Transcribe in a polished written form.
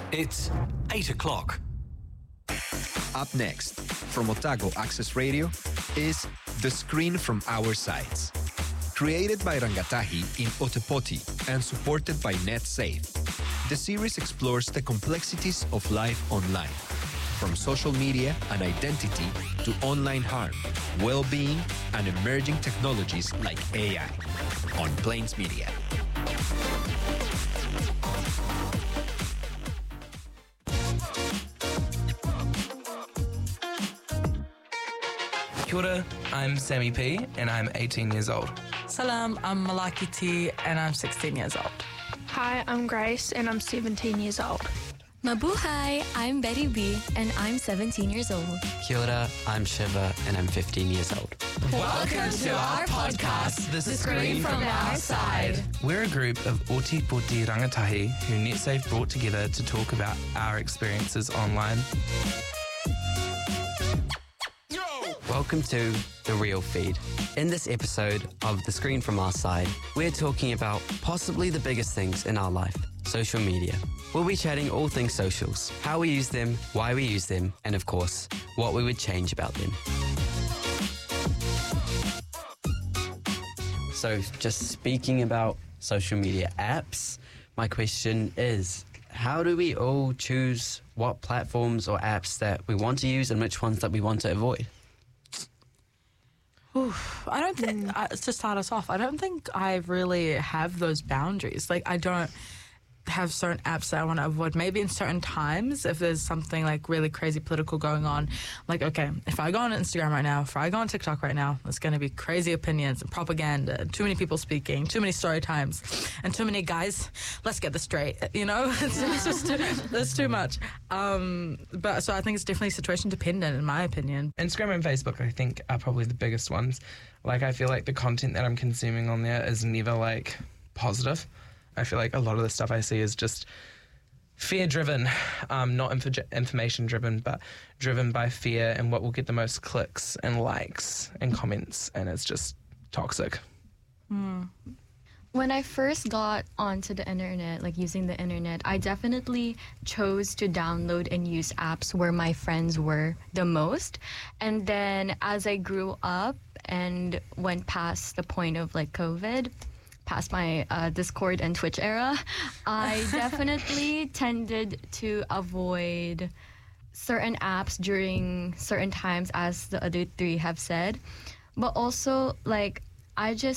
It's 8 o'clock. Up next, from Otago Access Radio, is The Screen from Our Sides. Created by Rangatahi in Otepoti and supported by NetSafe, the series explores the complexities of life online, from social media and identity to online harm, well-being, and emerging technologies like AI on Plains Media. Kia ora, I'm Sammy P and I'm 18 years old. Salam, I'm Malaki T and I'm 16 years old. Hi, I'm Grace and I'm 17 years old. Mabuhay, I'm Betty B and I'm 17 years old. Kia ora, I'm Shiva and I'm 15 years old. Welcome to our podcast, The Screen from Our Side. We're a group of Otepoti Rangatahi who NetSafe brought together to talk about our experiences online. Welcome to The Real Feed. In this episode of The Screen from Our Side, we're talking about possibly the biggest things in our life, social media. We'll be chatting all things socials, how we use them, why we use them, and of course, what we would change about them. So, just speaking about social media apps, my question is, how do we all choose what platforms or apps that we want to use and which ones that we want to avoid? I don't think, to start us off, I don't think I really have those boundaries. Like, I don't have certain apps that I want to avoid. Maybe in certain times, if there's something like really crazy political going on, like, okay, if I go on Instagram right now, if I go on TikTok right now, there's going to be crazy opinions and propaganda, too many people speaking, too many story times, and too many guys. Let's get this straight, you know? It's just there's too much. But so I think it's definitely situation dependent, in my opinion. Instagram and Facebook, I think, are probably the biggest ones. Like, I feel like the content that I'm consuming on there is never, like, positive. I feel like a lot of the stuff I see is just fear-driven, not information-driven, but driven by fear and what will get the most clicks and likes and comments, and it's just toxic. When I first got onto the internet, like using the internet, I definitely chose to download and use apps where my friends were the most. And then as I grew up and went past the point of like COVID, past my Discord and Twitch era, I definitely tended to avoid certain apps during certain times, as the other three have said. But also, like, I just